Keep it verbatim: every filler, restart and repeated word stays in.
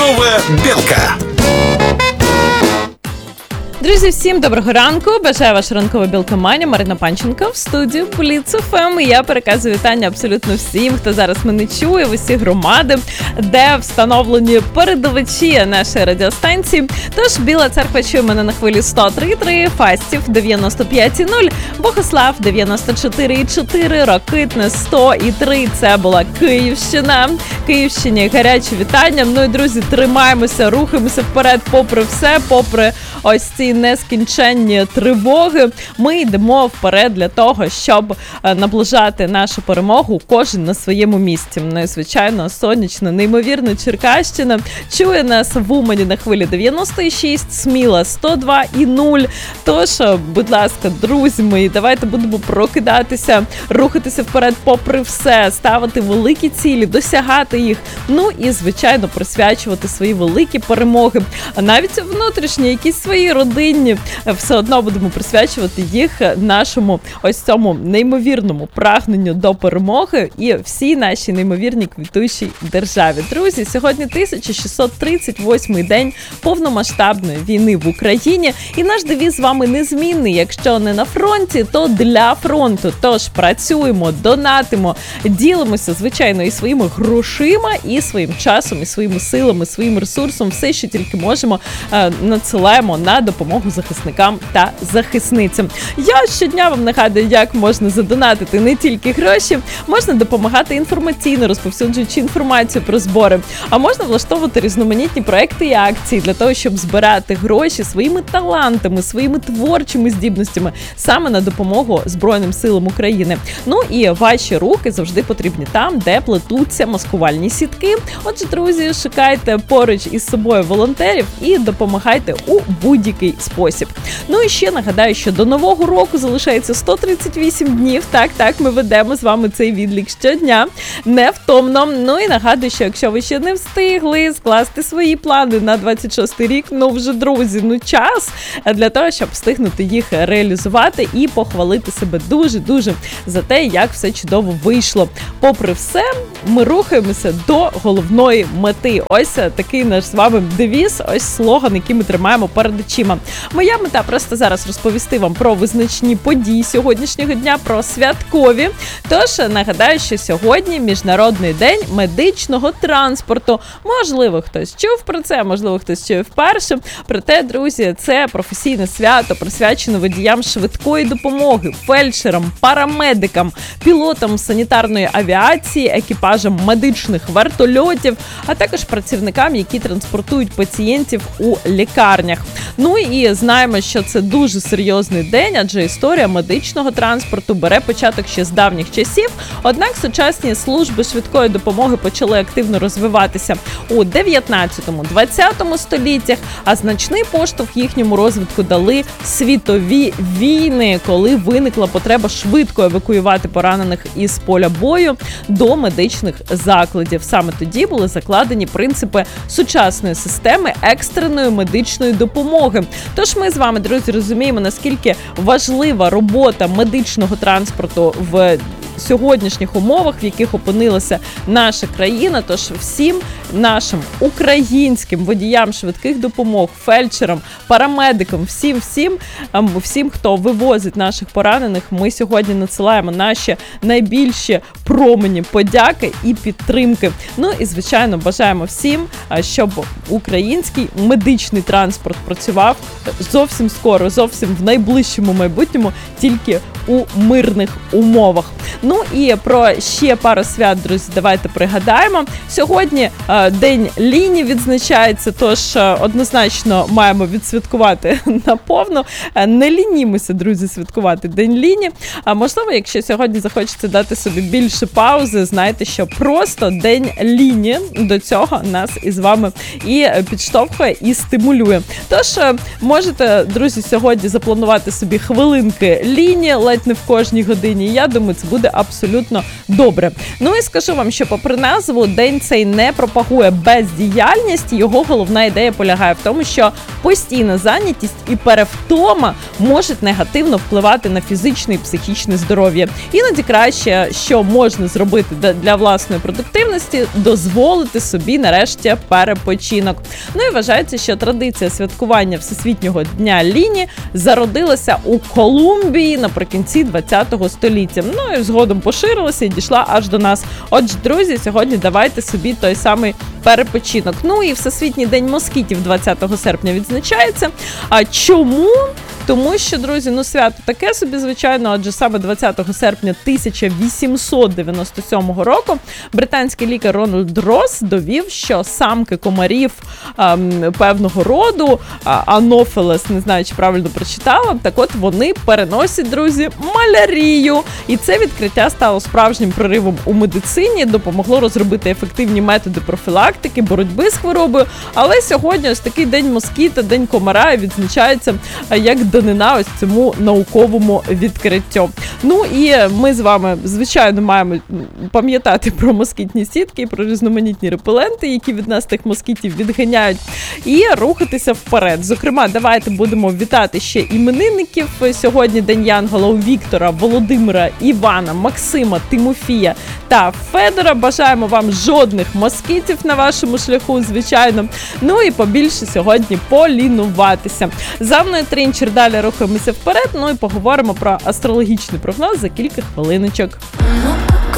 Ранкова білка. Друзі, всім доброго ранку. Бажаю ваша ранкова білка Маня, Марина Панченко в студію Бліц еф ем. І я переказую вітання абсолютно всім, хто зараз мене чує, в усі громади, де встановлені передавачі нашої радіостанції. Тож Біла Церква чує мене на хвилі сто три і три, Фастів дев'яносто п'ять і нуль, Богослав дев'яносто чотири і чотири, Рокитне сто і три. Це була Київщина. Київщині гарячі вітання. Ну і, друзі, тримаємося, рухаємося вперед попри все, попри ось ці нескінченні тривоги. Ми йдемо вперед для того, щоб наближати нашу перемогу кожен на своєму місці. Ну і, звичайно, сонячна, неймовірна Черкащина чує нас в Умані на хвилі дев'яносто і шість, Сміла сто два і нуль. Тож, будь ласка, друзі мої, давайте будемо прокидатися, рухатися вперед попри все, ставити великі цілі, досягати їх. Ну і, звичайно, присвячувати свої великі перемоги. А навіть внутрішні, якісь свої родинні, все одно будемо присвячувати їх нашому ось цьому неймовірному прагненню до перемоги і всій нашій неймовірній квітучій державі. Друзі, сьогодні тисяча шістсот тридцять восьмий день повномасштабної війни в Україні. І наш девіз з вами незмінний. Якщо не на фронті, то для фронту. Тож працюємо, донатимо, ділимося, звичайно, і своїми грошима, і своїм часом, і своїми силами, своїм ресурсом. Все, що тільки можемо, надсилаємо на допомогу захисникам та захисницям. Я щодня вам нагадую, як можна задонатити не тільки гроші, можна допомагати інформаційно, розповсюджуючи інформацію про збори, а можна влаштовувати різноманітні проекти і акції для того, щоб збирати гроші своїми талантами, своїми творчими здібностями саме на допомогу Збройним силам України. Ну і ваші руки завжди потрібні там, де плетуться маскувальні сітки. Отже, друзі, шукайте поруч із собою волонтерів і допомагайте у будь-який спосіб. Ну і ще нагадаю, що до Нового року залишається сто тридцять вісім днів. Так, так, ми ведемо з вами цей відлік щодня, невтомно. Ну і нагадую, що якщо ви ще не встигли скласти свої плани на двадцять шостий рік, ну вже, друзі, ну час для того, щоб встигнути їх реалізувати і похвалити себе дуже-дуже за те, як все чудово вийшло. Попри все, ми рухаємося до головної мети. Ось такий наш з вами девіз, ось слоган, який ми тримаємо перед очима. Моя мета просто зараз розповісти вам про визначні події сьогоднішнього дня, про святкові. Тож, нагадаю, що сьогодні Міжнародний день медичного транспорту. Можливо, хтось чув про це, можливо, хтось чує вперше. Проте, друзі, це професійне свято, присвячене водіям швидкої допомоги, фельдшерам, парамедикам, пілотам санітарної авіації, екіпажам медичних вертольотів, а також працівникам, які транспортують пацієнтів у лікарнях. Ну і знаємо, що це дуже серйозний день, адже історія медичного транспорту бере початок ще з давніх часів, однак сучасні служби швидкої допомоги почали активно розвиватися у дев'ятнадцятому-двадцятому століттях, а значний поштовх їхньому розвитку дали світові війни, коли виникла потреба швидко евакуювати поранених із поля бою до медичних закладів. Саме тоді були закладені принципи сучасної системи екстреної медичної допомоги. Тож ми з вами, друзі, розуміємо, наскільки важлива робота медичного транспорту в сьогоднішніх умовах, в яких опинилася наша країна. Тож всім нашим українським водіям швидких допомог, фельдшерам, парамедикам, всім, всім, всім, хто вивозить наших поранених, ми сьогодні надсилаємо наші найбільші промені подяки і підтримки. Ну і, звичайно, бажаємо всім, щоб український медичний транспорт працював зовсім скоро, зовсім в найближчому майбутньому, тільки у мирних умовах. Ну і про ще пару свят, друзі, давайте пригадаємо. Сьогодні е, День ліні відзначається, тож е, однозначно маємо відсвяткувати наповно. Е, не лінімося, друзі, святкувати День ліні. А можливо, якщо сьогодні захочеться дати собі більше паузи, знайте, що просто День ліні до цього нас із вами і підштовхує, і стимулює. Тож е, можете, друзі, сьогодні запланувати собі хвилинки ліні, ледь не в кожній годині. Я думаю, це буде абсолютно добре. Ну і скажу вам, що попри назву, день цей не пропагує символізує бездіяльність. Його головна ідея полягає в тому, що постійна зайнятість і перевтома можуть негативно впливати на фізичне і психічне здоров'я. Іноді краще, що можна зробити для власної продуктивності, дозволити собі нарешті перепочинок. Ну і вважається, що традиція святкування Всесвітнього дня ліні зародилася у Колумбії наприкінці ХХ століття. Ну і згодом поширилася і дійшла аж до нас. Отже, друзі, сьогодні давайте собі той самий перепочинок. Ну і Всесвітній день москітів двадцятого серпня відзначається. А чому? Тому що, друзі, ну свято таке собі, звичайно, адже саме двадцятого серпня тисяча вісімсот дев'яносто сьомого року британський лікар Рональд Росс довів, що самки комарів ем, певного роду, анофелес, не знаю, чи правильно прочитала, так от вони переносять, друзі, малярію. І це відкриття стало справжнім проривом у медицині, допомогло розробити ефективні методи профілактики, боротьби з хворобою. Але сьогодні ось такий день москіта, день комара відзначається як данина ось цьому науковому відкриттю. Ну і ми з вами, звичайно, маємо пам'ятати про москітні сітки, про різноманітні репеленти, які від нас тих москітів відганяють, і рухатися вперед. Зокрема, давайте будемо вітати ще іменинників. Сьогодні день Янгола у Віктора, Володимира, Івана, Максима, Тимофія та Федора. Бажаємо вам жодних москітів на вашому шляху, звичайно. Ну і побільше сьогодні полінуватися. За мною Трінчер, далі рухаємося вперед, ну і поговоримо про астрологічний прогноз за кілька хвилиночок.